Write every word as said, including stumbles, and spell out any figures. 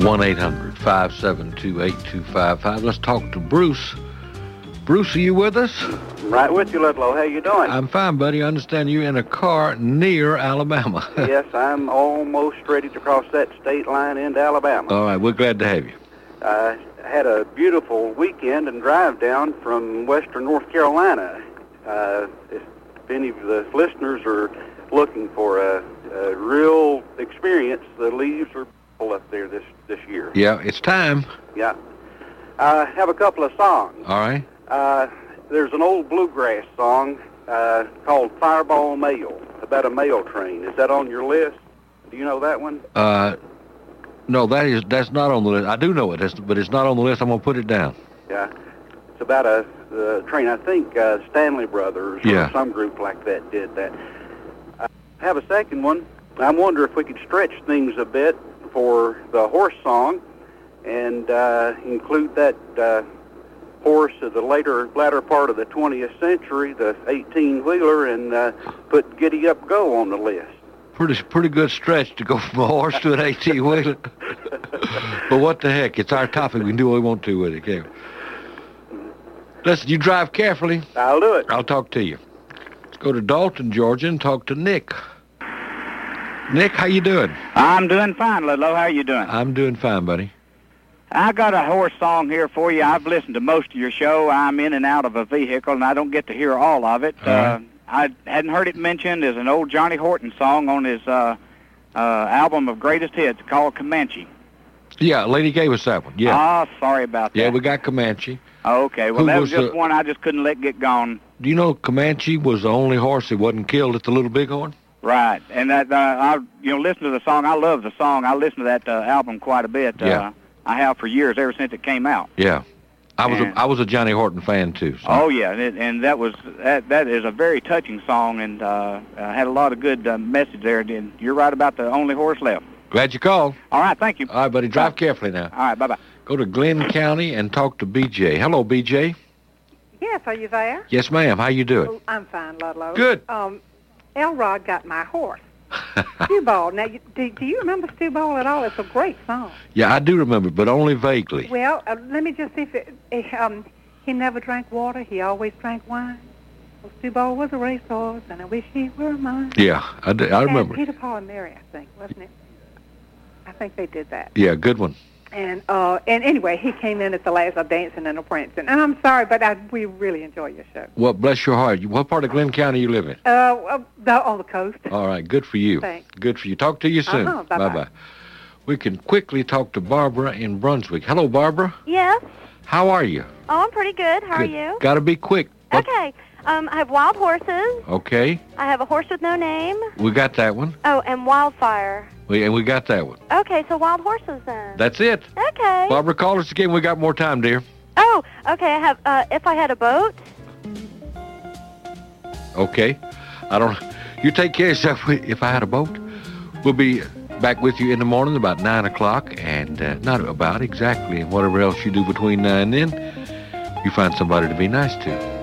one eight hundred five seven two eight two five five. Let's talk to Bruce. Bruce, are you with us? I'm right with you, Ludlow. How you doing? I'm fine, buddy. I understand you're in a car near Alabama. Yes, I'm almost ready to cross that state line into Alabama. All right, we're glad to have you. I had a beautiful weekend and drive down from western North Carolina. Uh, if any of the listeners are looking for a, a real experience, the leaves are full up there this, this year. Yeah, it's time. Yeah. I have a couple of songs. All right. Uh, there's an old bluegrass song uh, called Fireball Mail, about a mail train. Is that on your list? Do you know that one? Uh, no, that is that's not on the list. I do know it, but it's not on the list. I'm going to put it down. Yeah. It's about a uh, train. I think uh, Stanley Brothers or yeah. some group like that did that. I have a second one. I wonder if we could stretch things a bit for the horse song and uh, include that uh, horse of the later latter part of the twentieth century, the eighteen-wheeler, and uh, put Giddy Up Go on the list. Pretty pretty good stretch to go from a horse to an eighteen-wheeler. But what the heck? It's our topic. We can do what we want to with it, can't we? Listen, you drive carefully. I'll do it. I'll talk to you. Let's go to Dalton, Georgia, and talk to Nick. Nick, how you doing? I'm doing fine, Ludlow. How are you doing? I'm doing fine, buddy. I got a horse song here for you. I've listened to most of your show. I'm in and out of a vehicle, and I don't get to hear all of it. All right. Uh, I hadn't heard it mentioned as an old Johnny Horton song on his uh, uh, album of greatest hits called Comanche. Yeah, lady gave us that one. Yeah. Ah, sorry about that. Yeah, we got Comanche. Oh, okay. Well, Who that was was just the- one I just couldn't let get gone. Do you know Comanche was the only horse that wasn't killed at the Little Bighorn? Right. And that uh, I, you know, listen to the song. I love the song. I listen to that uh, album quite a bit. Yeah. Uh, I have for years, ever since it came out. Yeah. I was And- a, I was a Johnny Horton fan too. So. Oh yeah, and, it, and that was that. That is a very touching song, and uh, uh, had a lot of good uh, message there. And you're right about the only horse left. Glad you called. All right, thank you. All right, buddy. Drive Bye. carefully now. All right, bye bye. Go to Glenn County and talk to B J. Hello, B J. Yes, are you there? Yes, ma'am. How you doing? Oh, I'm fine, Ludlow. Good. Um, Elrod got my horse. Stewball. Now, you, do, do you remember Stewball at all? It's a great song. Yeah, I do remember, but only vaguely. Well, uh, let me just see if it, it, um, he never drank water. He always drank wine. Well, Stewball was a racehorse, and I wish he were mine. Yeah, I, do- I remember. And Peter, Paul, and Mary, I think, wasn't it? I think they did that. Yeah, good one. And uh, and anyway, he came in at the last of Dancing and a Prancing. And I'm sorry, but I, we really enjoy your show. Well, bless your heart. What part of Glenn County you live in? Uh, well, the, on the coast. All right, good for you. Thanks. Good for you. Talk to you soon. Uh-huh, bye-bye. Bye-bye. We can quickly talk to Barbara in Brunswick. Hello, Barbara. Yes. How are you? Oh, I'm pretty good. How Good. are you? Got to be quick. What- Okay. Um, I have wild horses. Okay, I have a horse with no name. we got that one. Oh, and wildfire. We, and we got that one. Okay, so wild horses then. That's it. Okay. Barbara, call us again. We got more time, dear. Oh, okay. I have. Uh, if I had a boat. Okay. I don't. You take care of yourself. If I had a boat, we'll be back with you in the morning about nine o'clock, and uh, not about exactly, and whatever else you do between now and then, you find somebody to be nice to.